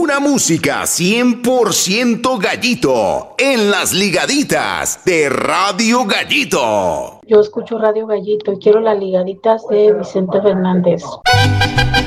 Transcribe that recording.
Pura música 100% Gallito en las ligaditas de Radio Gallito. Yo escucho Radio Gallito y quiero las ligaditas de Vicente Fernández.